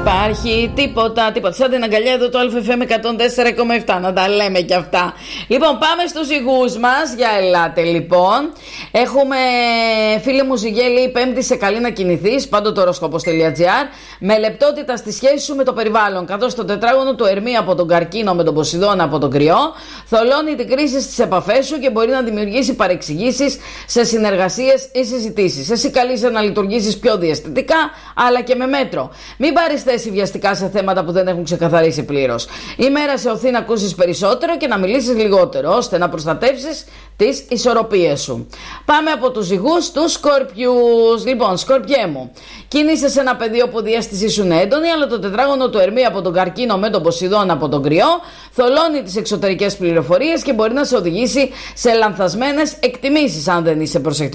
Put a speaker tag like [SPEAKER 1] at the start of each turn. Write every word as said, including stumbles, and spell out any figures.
[SPEAKER 1] υπάρχει τίποτα, τίποτα. Σαν την αγκαλιά εδώ το ΑΦΜ εκατόν τέσσερα κόμμα επτά, να τα λέμε κι αυτά. Λοιπόν, πάμε στους ζυγούς μας. Για ελάτε λοιπόν. Έχουμε, φίλε μου Ζυγέλη, η Πέμπτη σε καλή να κινηθείς, πάντοτε οροσκόπος τελεία τζι άρ, με λεπτότητα στη σχέση σου με το περιβάλλον. Καθώς το τετράγωνο του Ερμή από τον Καρκίνο με τον Ποσειδώνα από τον Κρυό θολώνει την κρίση στις επαφές σου και μπορεί να δημιουργήσει παρεξηγήσεις σε συνεργασίες ή συζητήσεις. Εσύ καλείσαι να λειτουργήσεις πιο διαισθητικά, αλλά και με μέτρο. Μην πάρεις θέση βιαστικά σε θέματα που δεν έχουν ξεκαθαρίσει πλήρως. Η μέρα σε οθεί να ακούσεις περισσότερο και να μιλήσεις λιγότερο, ώστε να προστατεύσεις τις ισορροπίες σου. Πάμε από τους ζυγούς στους Σκορπιούς. Λοιπόν, Σκορπιέ μου, κινείσαι σε ένα πεδίο που διαίσθησή σου είναι έντονη, αλλά το τετράγωνο του Ερμή από τον Καρκίνο με τον Ποσειδώνα από τον Κρυό θολώνει τις εξωτερικές πληροφορίες και μπορεί να σε οδηγήσει σε λανθασμένες εκτιμήσεις αν δεν είσαι προσεκτικός.